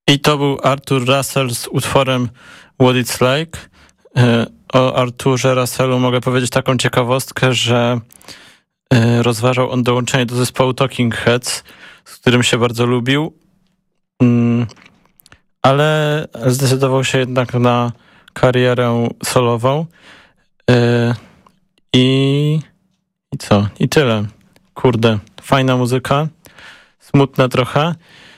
I to był Arthur Russell z utworem What It's Like. O Arturze Russellu mogę powiedzieć taką ciekawostkę, że rozważał on dołączenie do zespołu Talking Heads, z którym się bardzo lubił, ale zdecydował się jednak na karierę solową. I co? I tyle. Kurde, fajna muzyka, smutna trochę,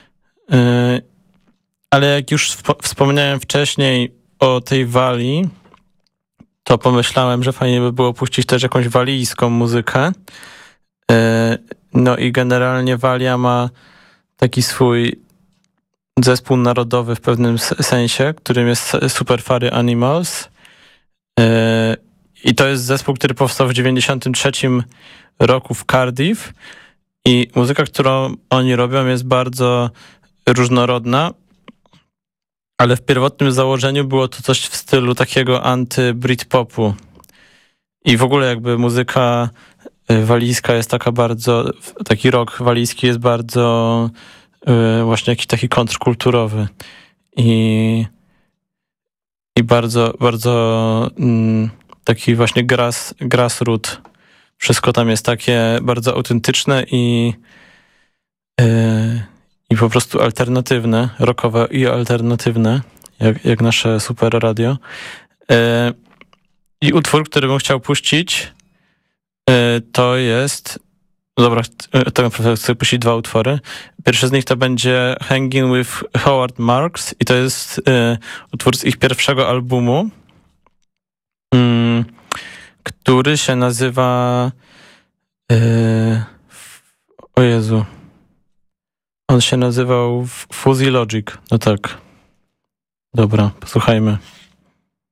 ale jak już wspomniałem wcześniej o tej Walii, to pomyślałem, że fajnie by było puścić też jakąś walijską muzykę. No i generalnie Walia ma taki swój zespół narodowy w pewnym sensie, którym jest Super Furry Animals. I to jest zespół, który powstał w 1993 roku w Cardiff i muzyka, którą oni robią, jest bardzo różnorodna, ale w pierwotnym założeniu było to coś w stylu takiego anty-Britpopu. I w ogóle jakby muzyka walijska jest taka bardzo, taki rock walijski jest bardzo właśnie jakiś taki kontrkulturowy i bardzo, bardzo taki właśnie grassroot. Wszystko tam jest takie bardzo autentyczne i po prostu alternatywne, rockowe i alternatywne, jak nasze super radio. I utwór, który bym chciał puścić, to jest... Dobra, tak naprawdę chcę puścić dwa utwory. Pierwszy z nich to będzie Hanging with Howard Marks i to jest utwór z ich pierwszego albumu, który się nazywa... o Jezu. On się nazywał Fuzzy Logic. No tak. Dobra, posłuchajmy.